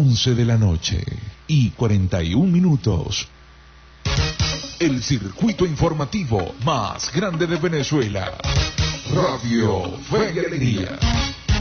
11 de la noche y 41 minutos. El circuito informativo más grande de Venezuela. Radio Fe y Alegría.